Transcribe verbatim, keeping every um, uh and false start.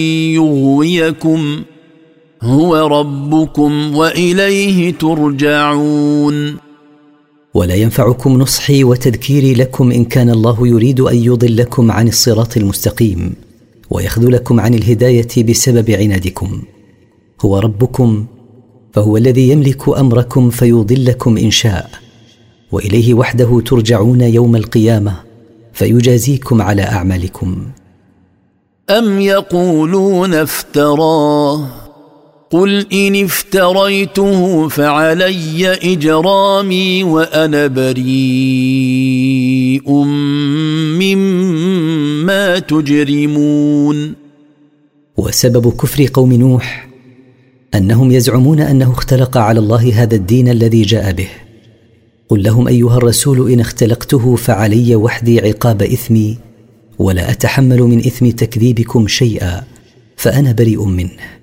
يغويكم هو ربكم وإليه ترجعون. ولا ينفعكم نصحي وتذكيري لكم إن كان الله يريد أن يضلكم عن الصراط المستقيم ويخذلكم عن الهداية بسبب عنادكم. هو ربكم فهو الذي يملك أمركم فيضلكم إن شاء، وإليه وحده ترجعون يوم القيامة فيجازيكم على أعمالكم. أم يقولون افتراه قل إن افتريته فعلي إجرامي وأنا بريء مما تجرمون. وسبب كفر قوم نوح أنهم يزعمون أنه اختلق على الله هذا الدين الذي جاء به. قل لهم أيها الرسول إن اختلقته فعلي وحدي عقاب إثمي ولا أتحمل من إثم تكذيبكم شيئا فأنا بريء منه.